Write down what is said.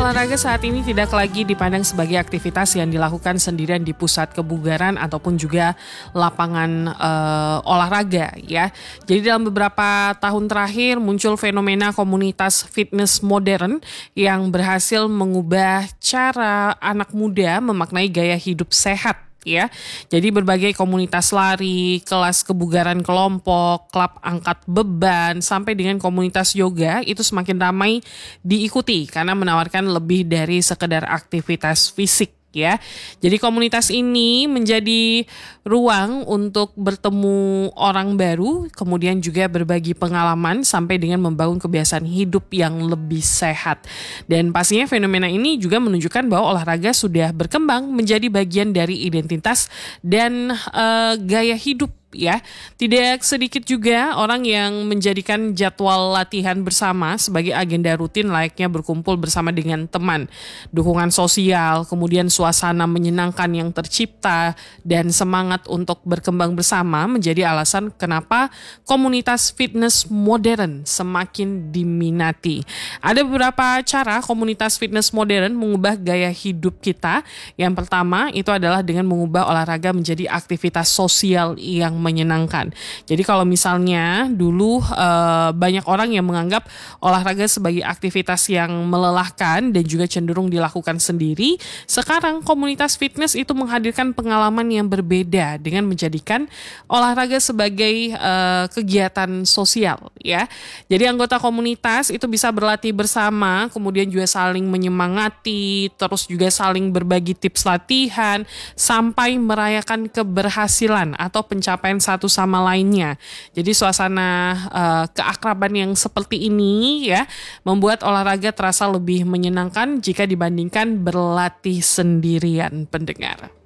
olahraga saat ini tidak lagi dipandang sebagai aktivitas yang dilakukan sendirian di pusat kebugaran ataupun juga lapangan olahraga ya. Jadi dalam beberapa tahun terakhir muncul fenomena komunitas fitness modern yang berhasil mengubah cara anak muda memaknai gaya hidup sehat. Ya, jadi berbagai komunitas lari, kelas kebugaran kelompok, klub angkat beban, sampai dengan komunitas yoga itu semakin ramai diikuti karena menawarkan lebih dari sekedar aktivitas fisik. Ya, jadi komunitas ini menjadi ruang untuk bertemu orang baru, kemudian juga berbagi pengalaman sampai dengan membangun kebiasaan hidup yang lebih sehat. Dan pastinya fenomena ini juga menunjukkan bahwa olahraga sudah berkembang menjadi bagian dari identitas dan gaya hidup. Ya, tidak sedikit juga orang yang menjadikan jadwal latihan bersama sebagai agenda rutin layaknya berkumpul bersama dengan teman. Dukungan sosial, kemudian suasana menyenangkan yang tercipta, dan semangat untuk berkembang bersama menjadi alasan kenapa komunitas fitness modern semakin diminati. Ada beberapa cara komunitas fitness modern mengubah gaya hidup kita. Yang pertama itu adalah dengan mengubah olahraga menjadi aktivitas sosial yang menyenangkan. Jadi kalau misalnya dulu banyak orang yang menganggap olahraga sebagai aktivitas yang melelahkan dan juga cenderung dilakukan sendiri, sekarang komunitas fitness itu menghadirkan pengalaman yang berbeda dengan menjadikan olahraga sebagai kegiatan sosial ya. Jadi anggota komunitas itu bisa berlatih bersama, kemudian juga saling menyemangati, terus juga saling berbagi tips latihan sampai merayakan keberhasilan atau pencapaian satu sama lainnya. Jadi suasana keakraban yang seperti ini ya membuat olahraga terasa lebih menyenangkan jika dibandingkan berlatih sendirian, pendengar.